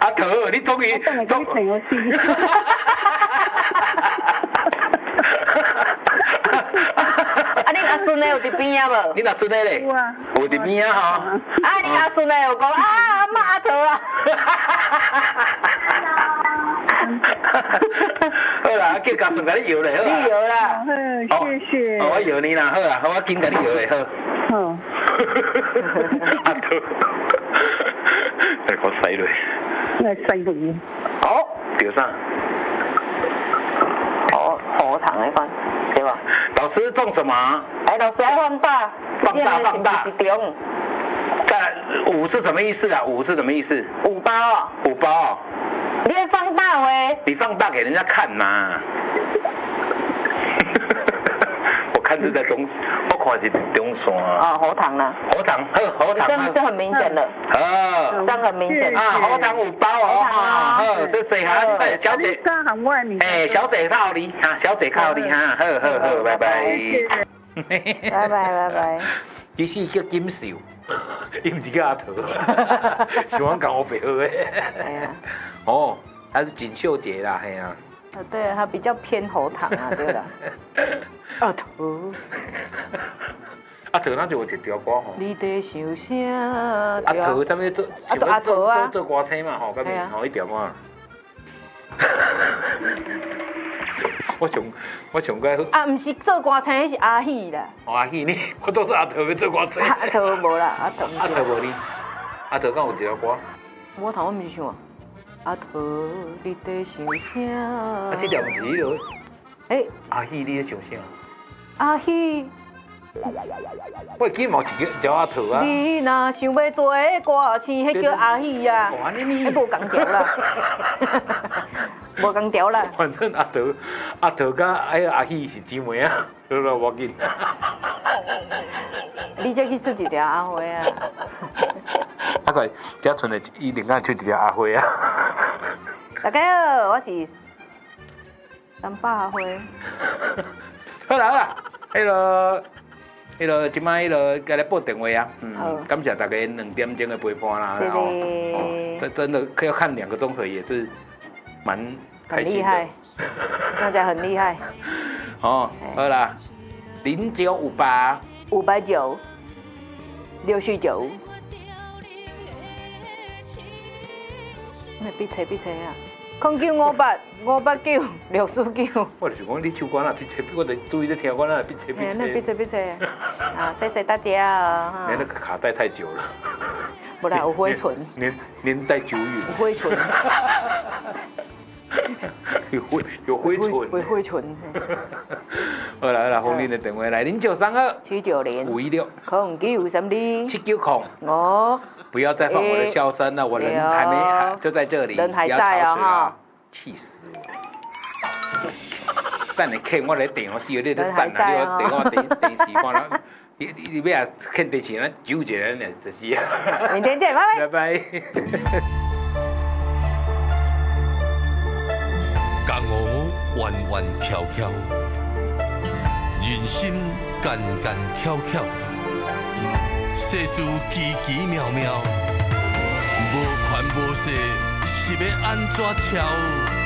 阿桃，你终于等下跟你陪我去。 啊，你阿孙呢有伫边啊无？ 你阿孙呢咧？ 有啊， 有伫边啊吼。 啊，你阿孙呢有讲啊，阿妈阿桃啊。 好啦，叫家顺甲你摇咧，好你啦。 摇啦。 谢谢。 我摇你啦，好啦，我紧甲你摇咧，好。 好。 阿桃，来我洗落。 来洗落。 哦， 钓啥？ 荷塘那款，对吧？ 老师种什么？ 哎，老师爱放大， 放大放大。 伫中。 在五是什么意思啊？五是什么意思 5包哦。 5包哦。 你要放大喂？ 你放大给人家看嘛。我看是在中，我看是中山啊。 哦，荷塘啦。 荷塘，荷塘。 这很明显了。 哦。 这样很明显。 啊，荷塘5包哦。好，谢谢哈，小姐。哎，小姐靠你哈，小姐靠你哈，好，拜拜。 拜拜。 其实叫金秀，伊唔是叫阿桃，是阮讲我白好的。哦，他是锦绣节啦，嘿啊。 对，他比较偏荷塘啊，对了。阿桃。 阿桃，咱就有一条歌吼。 你在想啥？ 阿桃，咱们做， 阿桃啊， 做歌星嘛吼，咁咪吼一条歌。我上过。 啊，唔是做歌星，迄是阿喜啦。 阿喜呢？我当作阿桃要做歌星。 阿桃无啦，阿桃。 阿桃无呢？阿桃敢有一条歌？ 我头我唔是唱啊。阿桃，你在想啥？ 啊，这条唔是迄个。 哎。 阿喜，你在想啥？ 阿喜。 我记冇一条阿桃啊。 你若想要做歌星，迄叫阿喜啊。 哇，你无共调啦。无共调啦。 反正阿桃甲阿喜是姊妹啊，好啦，我紧。 你才去出一条阿花啊。 啊个，只剩的伊另外出一条阿花啊。 大家好，我是300阿花。 好啦，迄个，即摆迄个，甲你拨电话啊。感谢大家2点钟的陪伴啦。 谢谢。 这真的要看2个钟头也是蛮开心的。 很厉害，大家很厉害。 哦，好啦，0958 590 649。那比车啊！0958 589 649。 我就是讲你唱歌啦，比车，我就注意在听歌啦，比车。 比车。啊，谢谢大家。 你那个卡带太久了。 不啦，有灰尘。 年代久远。 有灰尘。 有灰尘。 有灰尘。 好啦，红林的电话来0932 790 516 0932 790。 哦。 不要再放我的笑声了，我人还没就在这里， 人还在啊哈！ 气死我！等你看我来电话死，你都散啦！你我电话电视看啦，你要看电视，咱揪一个呢，就是啊。 明天见，拜拜。 拜拜。 江湖弯弯翘翘，人心干干巧巧。世事奇奇妙妙，无权无势是要安怎超？